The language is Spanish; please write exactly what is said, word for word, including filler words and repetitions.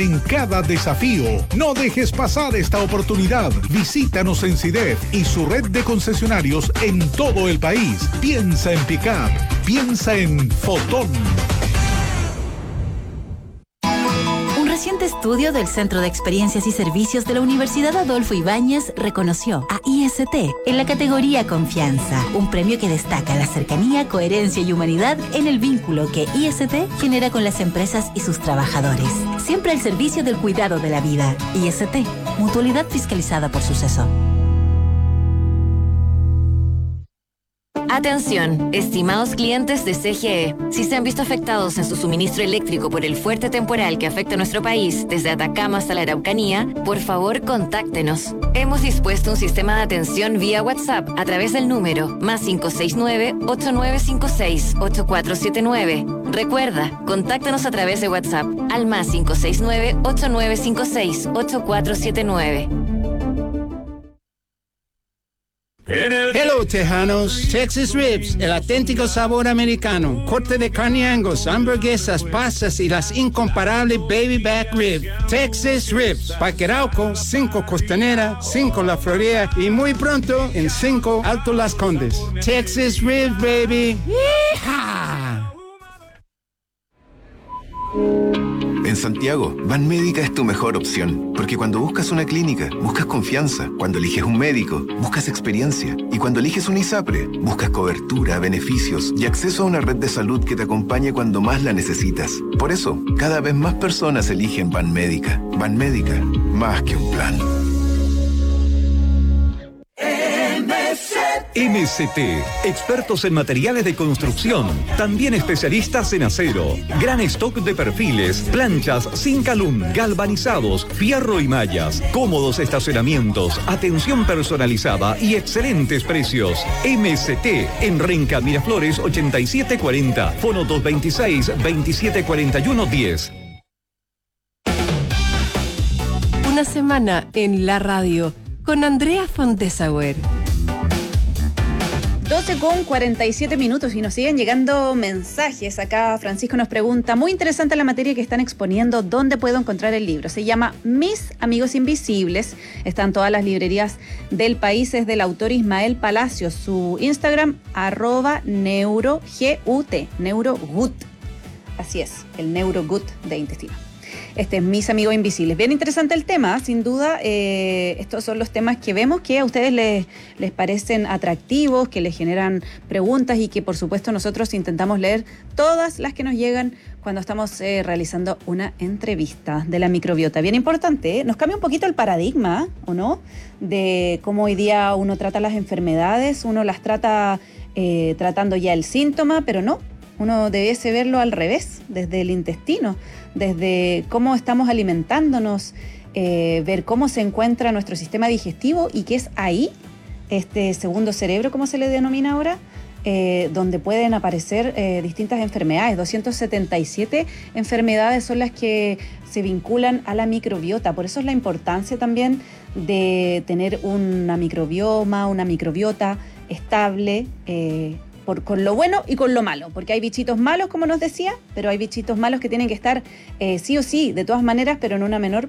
En cada desafío, no dejes pasar esta oportunidad. Visítanos en SIDEF y su red de concesionarios en todo el país. Piensa en Pickup, piensa en Fotón. Un reciente estudio del Centro de Experiencias y Servicios de la Universidad Adolfo Ibáñez reconoció a I S T en la categoría Confianza, un premio que destaca la cercanía, coherencia y humanidad en el vínculo que I S T genera con las empresas y sus trabajadores. Siempre al servicio del cuidado de la vida. I S T, mutualidad fiscalizada por Suceso. Atención, estimados clientes de C G E. Si se han visto afectados en su suministro eléctrico por el fuerte temporal que afecta a nuestro país, desde Atacama hasta la Araucanía, por favor, contáctenos. Hemos dispuesto un sistema de atención vía WhatsApp a través del número más cinco seis nueve, ocho nueve cinco seis, ocho cuatro siete nueve. Recuerda, contáctanos a través de WhatsApp al más cinco seis nueve, ocho nueve cinco seis, ocho cuatro siete nueve. Hello, Tejanos. Texas Ribs, el auténtico sabor americano. Corte de carne Angus, hamburguesas, pastas y las incomparables Baby Back Rib. Texas Ribs, Parque Arauco, cinco Costanera, cinco La Florida y muy pronto en cinco Alto Las Condes. Texas Ribs, baby. ¡Yeehaw! En Santiago, Banmédica es tu mejor opción, porque cuando buscas una clínica, buscas confianza, cuando eliges un médico, buscas experiencia, y cuando eliges un ISAPRE, buscas cobertura, beneficios y acceso a una red de salud que te acompañe cuando más la necesitas. Por eso, cada vez más personas eligen Banmédica. Banmédica, más que un plan. M S T, expertos en materiales de construcción, también especialistas en acero, gran stock de perfiles, planchas, Zincalum, galvanizados, fierro y mallas, cómodos estacionamientos, atención personalizada y excelentes precios. M S T en Renca Miraflores ochenta y siete cuarenta, fono dos veintiséis, veintisiete cuarenta y uno diez. Una semana en la radio con Andrea Fontesauer. doce con cuarenta y siete minutos y nos siguen llegando mensajes. Acá Francisco nos pregunta, muy interesante la materia que están exponiendo, ¿dónde puedo encontrar el libro? Se llama Mis Amigos Invisibles, está en todas las librerías del país, es del autor Ismael Palacios, su Instagram, arroba neurogut, neurogut, así es, el neurogut de intestino. Este es Mis Amigos Invisibles. Bien interesante el tema, sin duda. Eh, estos son los temas que vemos que a ustedes les, les parecen atractivos, que les generan preguntas y que, por supuesto, nosotros intentamos leer todas las que nos llegan cuando estamos eh, realizando una entrevista de la microbiota. Bien importante, ¿eh? Nos cambia un poquito el paradigma, ¿o no? De cómo hoy día uno trata las enfermedades, uno las trata eh, tratando ya el síntoma, pero no. Uno debiese verlo al revés, desde el intestino, desde cómo estamos alimentándonos, eh, ver cómo se encuentra nuestro sistema digestivo y que es ahí, este segundo cerebro, como se le denomina ahora, eh, donde pueden aparecer eh, distintas enfermedades. doscientas setenta y siete enfermedades son las que se vinculan a la microbiota. Por eso es la importancia también de tener una microbioma, una microbiota estable, eh, Por, con lo bueno y con lo malo, porque hay bichitos malos, como nos decía, pero hay bichitos malos que tienen que estar eh, sí o sí, de todas maneras, pero en una menor